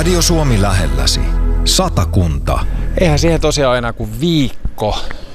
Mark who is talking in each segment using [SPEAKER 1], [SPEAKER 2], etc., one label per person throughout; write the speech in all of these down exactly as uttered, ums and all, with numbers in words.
[SPEAKER 1] Radio Suomi lähelläsi. Satakunta.
[SPEAKER 2] Eihän siihen tosiaan ole enää kuin viikko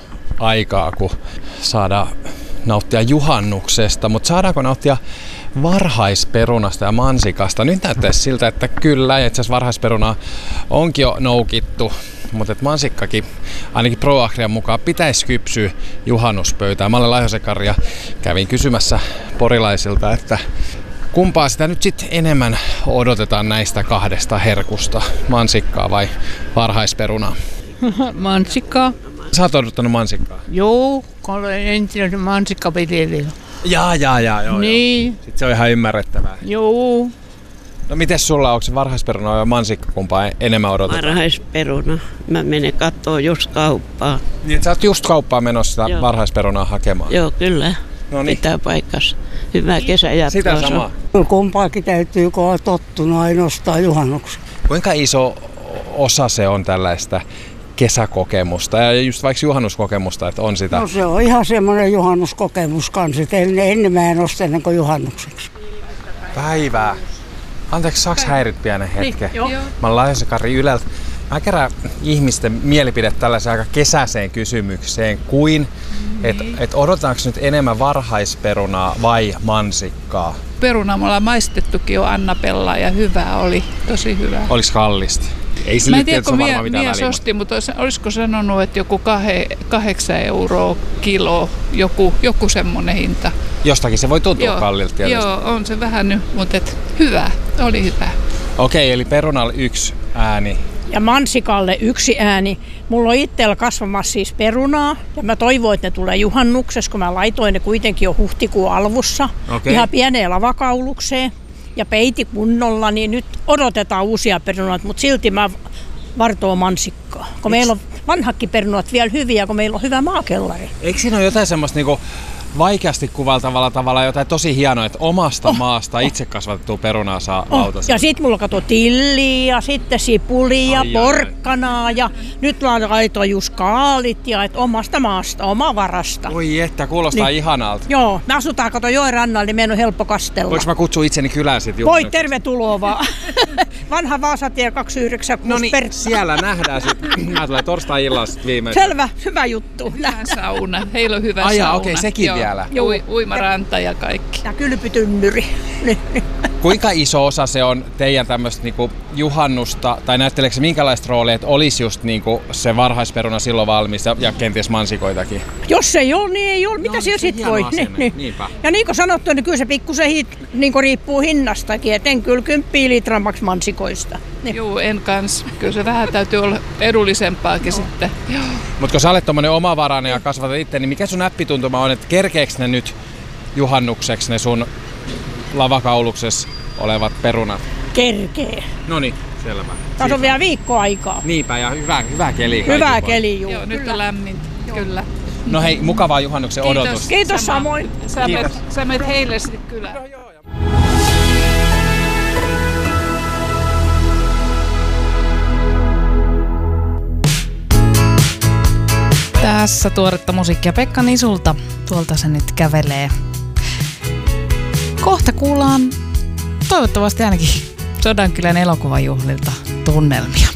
[SPEAKER 2] aikaa, kun saadaan nauttia juhannuksesta, mutta saadaanko nauttia varhaisperunasta ja mansikasta? Nyt näyttäisi siltä, että kyllä, ja itse asiassa varhaisperunaa onkin jo noukittu, mutta et mansikkakin ainakin ProAgrian mukaan pitäisi kypsyä juhannuspöytään. Mä olen Laihosen Kari ja kävin kysymässä porilaisilta, että kumpaa sitä nyt sitten enemmän odotetaan näistä kahdesta herkusta, mansikkaa vai varhaisperunaa?
[SPEAKER 3] Mansikkaa.
[SPEAKER 2] Sä oot odottanut mansikkaa?
[SPEAKER 3] Joo, kun olen entinen mansikkapitelijä.
[SPEAKER 2] Jaa, jaa, jaa, joo,
[SPEAKER 3] niin.
[SPEAKER 2] joo. Sitten se on ihan ymmärrettävää.
[SPEAKER 3] Joo.
[SPEAKER 2] No mites sulla, onko se varhaisperuna vai mansikka, kumpaa enemmän odotetaan?
[SPEAKER 4] Varhaisperuna. Mä menen kattoo just kauppaa.
[SPEAKER 2] Niin, sä oot just kauppaan menossa
[SPEAKER 4] Joo.
[SPEAKER 2] varhaisperunaa hakemaan?
[SPEAKER 4] Joo, kyllä.
[SPEAKER 2] Noniin.
[SPEAKER 4] Pitää paikkansa. Hyvää kesänjatkoa.
[SPEAKER 2] Sitä samaa.
[SPEAKER 5] Kumpaakin täytyy, kun on tottunut ainoastaan juhannuksen.
[SPEAKER 2] Kuinka iso osa se on tällaista kesäkokemusta ja just vaikka juhannuskokemusta, että on sitä?
[SPEAKER 5] No se on ihan semmoinen juhannuskokemus kanssa, että ennen mä en osta ennen kuin juhannukseksi.
[SPEAKER 2] Päivää. Anteeksi, saaks häirit pienen hetken?
[SPEAKER 3] Niin, joo.
[SPEAKER 2] Mä olen Laihosen Kari Yleltä. Mä kerään ihmisten mielipide tällaiseen aika kesäiseen kysymykseen kuin, että et odotetaanko nyt enemmän varhaisperunaa vai mansikkaa?
[SPEAKER 6] Peruna me ollaan maistettukin jo Annapella ja hyvää oli, tosi hyvää.
[SPEAKER 2] Olis kallista? Ei
[SPEAKER 6] Mä en tiedä, kun mie, mies osti, mutta olisiko sanonut, että joku kahe, kahdeksan euroa kilo, joku, joku semmoinen hinta.
[SPEAKER 2] Jostakin se voi tuntua
[SPEAKER 6] joo,
[SPEAKER 2] kallilta tietysti.
[SPEAKER 6] Joo, on se vähän nyt, mutta et, hyvä, oli hyvä.
[SPEAKER 2] Okei, eli perunalla yksi ääni.
[SPEAKER 7] Ja mansikalle yksi ääni. Mulla on itsellä kasvamassa siis perunaa ja mä toivon, että ne tulee juhannuksessa, kun mä laitoin ne kuitenkin jo huhtikuun alvussa.
[SPEAKER 2] Okay.
[SPEAKER 7] Ihan pieneen lavakaulukseen ja peiti kunnolla, niin nyt odotetaan uusia perunoita, mutta silti mä vartoon mansikkaa. Kun meillä on vanhatkin perunat vielä hyviä, kun meillä on hyvä maakellari.
[SPEAKER 2] Eikö siinä ole jotain semmoista niinku vaikeasti kuvaltavalla tavalla jotain tosi hienoa, että omasta oh, maasta oh. itse kasvatettua perunaa saa oh. lautasella?
[SPEAKER 7] Ja sit mulla kato tilliä ja sitten sipulia, ai, porkkanaa ja nyt laitoin just kaalit ja et omasta maasta, oma varasta.
[SPEAKER 2] Oi että, kuulostaa niin ihanalta.
[SPEAKER 7] Joo, me asutaan kato joen rannalla, niin meidän on helppo kastella.
[SPEAKER 2] Voinko mä kutsua itseni kylään sit
[SPEAKER 7] Voi, tervetuloa vaan. Vanha Vaasatie kaksikymmentäyhdeksän
[SPEAKER 2] No niin,
[SPEAKER 7] Pertta.
[SPEAKER 2] siellä nähdään sit. Mä tulee torstai-illalla sit viimeisen.
[SPEAKER 7] Selvä, hyvä juttu.
[SPEAKER 6] Hyvä sauna, heillä on hyvä
[SPEAKER 2] Ai
[SPEAKER 6] sauna.
[SPEAKER 2] okei, okay, sekin
[SPEAKER 6] joo.
[SPEAKER 2] vielä.
[SPEAKER 6] Joo, uimaranta ja kaikki.
[SPEAKER 7] Ja kylpytynnyri.
[SPEAKER 2] Kuinka iso osa se on teidän tämmöistä niinku juhannusta, tai näytteleekö se minkälaista roolia, että olisi just niinku se varhaisperuna silloin valmis ja, ja kenties mansikoitakin?
[SPEAKER 7] Jos ei ole, niin ei ole. Mitä
[SPEAKER 2] no,
[SPEAKER 7] siellä sitten voi?
[SPEAKER 2] Niin,
[SPEAKER 7] niin.
[SPEAKER 2] Niinpä.
[SPEAKER 7] Ja niin kuin sanottu, niin kyllä se pikkusen hit, niin riippuu hinnastakin. Et en kyllä kymppiä litran maks mansikoista. Niin.
[SPEAKER 6] Joo, en kans. Kyllä se vähän täytyy olla edullisempaakin no. sitten.
[SPEAKER 2] Mutta kun sä olet tommonen omavarainen ja kasvatat itse, niin mikä sun näppituntuma on, että kerkeekö ne nyt juhannukseksi ne sun lavakauluksessa olevat perunat?
[SPEAKER 7] Kerkee.
[SPEAKER 2] Noniin, selvä.
[SPEAKER 7] Tässä on vielä viikko aikaa.
[SPEAKER 2] Niinpä, ja hyvä, hyvä keli.
[SPEAKER 7] Hyvä keli, juu.
[SPEAKER 6] Joo, nyt on lämmin, kyllä.
[SPEAKER 2] No hei, mukavaa juhannuksen
[SPEAKER 6] Kiitos.
[SPEAKER 2] odotusta.
[SPEAKER 7] Kiitos samoin.
[SPEAKER 6] Sä menet, sä menet heille sitten kylään.
[SPEAKER 8] Tässä tuoretta musiikkia Pekka Nisulta. Tuolta se nyt kävelee. Kohta kuullaan toivottavasti ainakin Sodankylän elokuvajuhlilta tunnelmia.